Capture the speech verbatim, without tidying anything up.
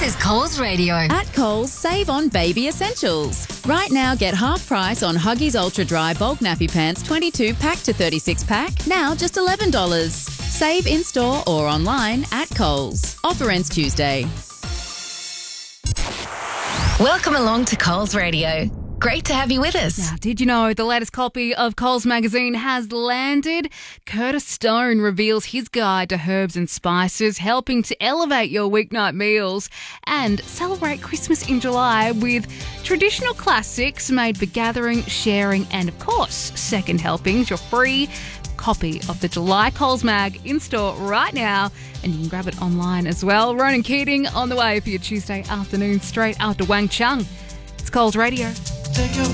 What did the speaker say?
is Coles Radio. At Coles, save on baby essentials. Right now, get half price on Huggies Ultra Dry Bulk Nappy Pants twenty-two pack to thirty-six pack, now just eleven dollars. Save in-store or online at Coles. Offer ends Tuesday. Welcome along to Coles Radio. Great to have you with us. Now, did you know the latest copy of Coles magazine has landed? Curtis Stone reveals his guide to herbs and spices, helping to elevate your weeknight meals, and celebrate Christmas in July with traditional classics made for gathering, sharing, and of course, second helpings. Your free copy of the July Coles mag in store right now, and you can grab it online as well. Ronan Keating on the way for your Tuesday afternoon straight after Wang Chung. It's Coles Radio. Take your